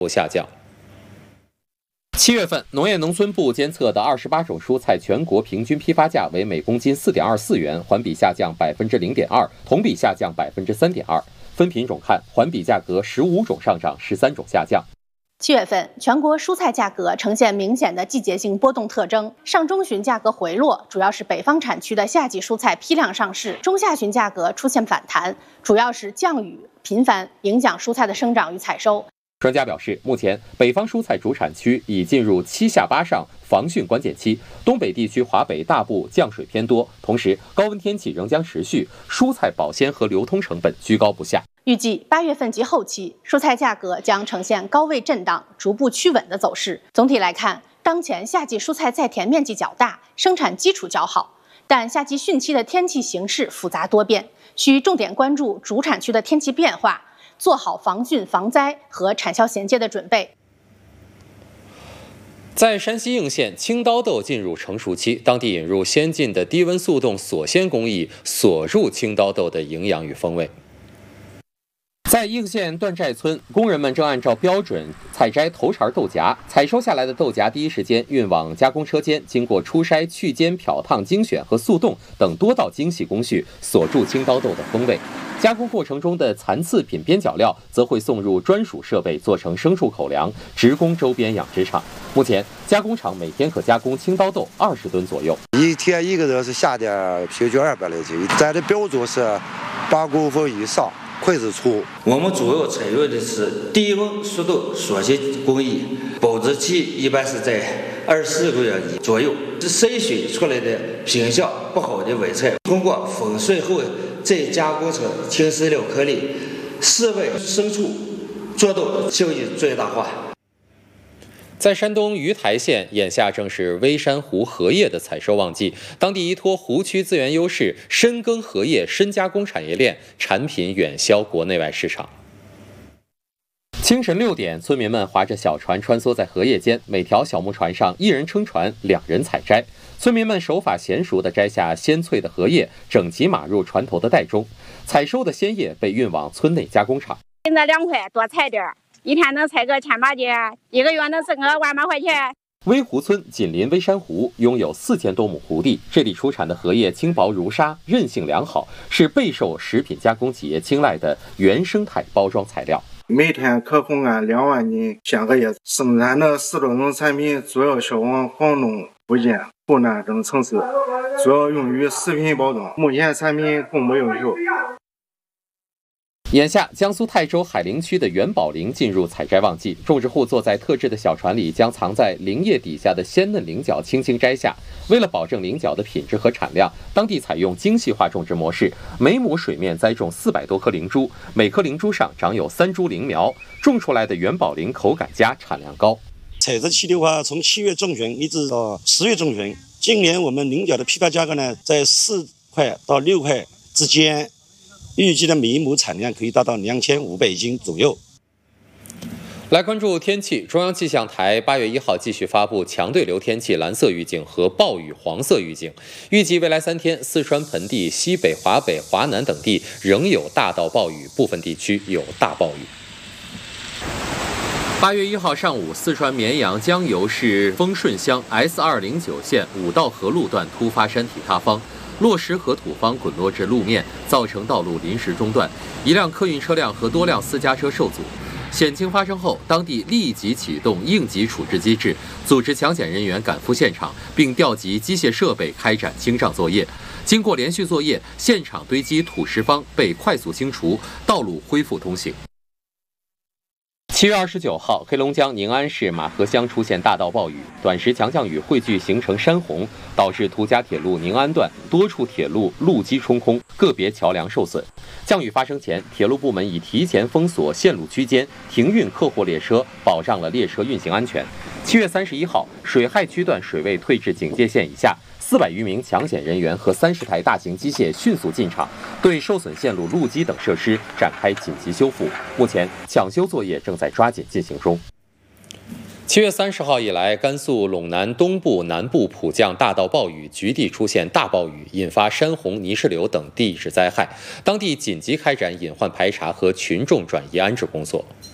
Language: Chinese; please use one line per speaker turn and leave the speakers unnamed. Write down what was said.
下降。7月份，农业农村部监测的28种蔬菜全国平均批发价为每公斤4.24元，环比下降0.2%，同比下降3.2%。分品种看，环比价格15种上涨，13种下降。
7月份，全国蔬菜价格呈现明显的季节性波动特征，上中旬价格回落，主要是北方产区的夏季蔬菜批量上市；中下旬价格出现反弹，主要是降雨频繁影响蔬菜的生长与采收。
专家表示，目前北方蔬菜主产区已进入7下8上防汛关键期，东北地区华北大部降水偏多，同时高温天气仍将持续，蔬菜保鲜和流通成本居高不下。
预计8月份及后期，蔬菜价格将呈现高位震荡、逐步趋稳的走势。总体来看，当前夏季蔬菜在田面积较大，生产基础较好，但夏季汛期的天气形势复杂多变，需重点关注主产区的天气变化，做好防汛防灾和产销衔接的准备。
在山西应县，青刀豆进入成熟期，当地引入先进的低温速冻锁鲜工艺，锁入青刀豆的营养与风味。在应县段寨村，工人们正按照标准采摘头茬豆荚，采收下来的豆荚第一时间运往加工车间，经过初筛、去尖、漂烫、精选和速冻等多道精细工序，锁住青刀豆的风味。加工过程中的残次品边角料则会送入专属设备做成牲畜口粮，直供周边养殖场。目前，加工厂每天可加工青刀豆20吨左右。
一天一个人是下的平均200来斤，咱的标准是8公分以上。筷子粗。
我们主要采用的是低温速冻锁鲜工艺，保质期一般是在24个月左右。筛选出来的品相不好的崴菜，通过粉碎后再加工成轻饲料颗粒，室外牲畜做到效益最大化。
在山东鱼台县，眼下正是微山湖荷叶的采收旺季，当地依托湖区资源优势，深耕荷叶深加工产业链，产品远销国内外市场。清晨6点，村民们划着小船穿梭在荷叶间，每条小木船上1人撑船，2人采摘。村民们手法娴熟地摘下鲜脆的荷叶，整齐码入船头的袋中。采收的鲜叶被运往村内加工厂。
现在2块，多采点，一天能采个1000-8斤，一个月能挣个1万块钱。
微湖村紧邻微山湖，拥有4000多亩湖地，这里出产的荷叶轻薄如纱，韧性良好，是备受食品加工企业青睐的原生态包装材料。
每天可烘干2万斤鲜荷叶，生产的4种产品主要销往广东、福建、湖南等城市，主要用于食品包装。目前产品供不应求。
眼下，江苏泰州海陵区的元宝菱进入采摘旺季，种植户坐在特制的小船里，将藏在菱叶底下的鲜嫩菱角轻轻摘下。为了保证菱角的品质和产量，当地采用精细化种植模式，每亩水面栽种400多颗灵珠，每颗灵珠上长有3株灵苗，种出来的元宝菱口感佳，产量高。
采摘期的话，从7月中旬一直到10月中旬。今年我们菱角的批发价格呢，在4块到6块之间。预计的每亩产量可以达到2500斤左右。
来关注天气，中央气象台8月1号继续发布强对流天气蓝色预警和暴雨黄色预警，预计未来3天，四川盆地、西北、华北、华南等地仍有大到暴雨，部分地区有大暴雨。8月1号上午，四川绵阳江油市丰顺乡 S209 线五道河路段突发山体塌方。落石和土方滚落至路面，造成道路临时中断，一辆客运车辆和多辆私家车受阻。险情发生后，当地立即启动应急处置机制，组织抢险人员赶赴现场，并调集机械设备开展清障作业。经过连续作业，现场堆积土石方被快速清除，道路恢复通行。7月29号，黑龙江宁安市马河乡出现大到暴雨，短时强降雨汇聚形成山洪，导致途家铁路宁安段多处铁路路基冲空，个别桥梁受损。降雨发生前，铁路部门已提前封锁线路区间，停运客货列车，保障了列车运行安全。7月31号，水害区段水位退至警戒线以下，400余名抢险人员和30台大型机械迅速进场，对受损线路路基等设施展开紧急修复。目前，抢修作业正在抓紧进行中。7月30号以来，甘肃陇南东部、南部普降大到暴雨，局地出现大暴雨，引发山洪、泥石流等地质灾害，当地紧急开展隐患排查和群众转移安置工作。